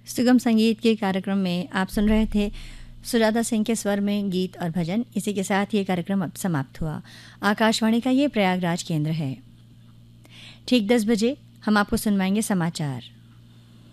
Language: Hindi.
सुगम संगीत के कार्यक्रम में आप सुन रहे थे सुजाता सिंह के स्वर में गीत और भजन। इसी के साथ ये कार्यक्रम अब समाप्त हुआ। आकाशवाणी का ये प्रयागराज केंद्र है। ठीक 10 बजे हम आपको सुनवाएंगे समाचार।